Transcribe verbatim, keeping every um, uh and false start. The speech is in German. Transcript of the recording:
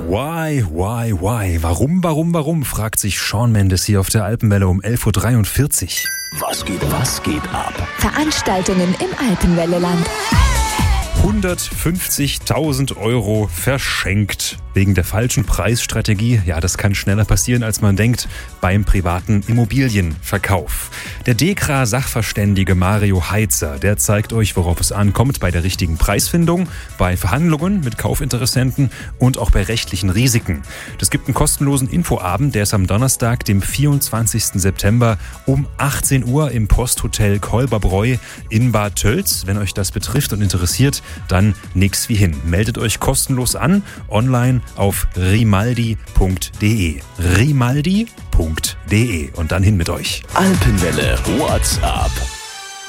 Why, why, why? Warum, warum, warum? Fragt sich Shawn Mendes hier auf der Alpenwelle um elf Uhr dreiundvierzig. Was geht, was geht ab? Veranstaltungen im Alpenwelleland. hundertfünfzigtausend Euro verschenkt. Wegen der falschen Preisstrategie. Ja, das kann schneller passieren, als man denkt, beim privaten Immobilienverkauf. Der DEKRA-Sachverständige Mario Heitzer, der zeigt euch, worauf es ankommt bei der richtigen Preisfindung, bei Verhandlungen mit Kaufinteressenten und auch bei rechtlichen Risiken. Das gibt einen kostenlosen Infoabend, der ist am Donnerstag, dem vierundzwanzigsten September um achtzehn Uhr im Posthotel Kolberbräu in Bad Tölz. Wenn euch das betrifft und interessiert, dann nix wie hin. Meldet euch kostenlos an, online auf rimaldi punkt de. rimaldi punkt de und dann hin mit euch. Alpenwelle WhatsApp.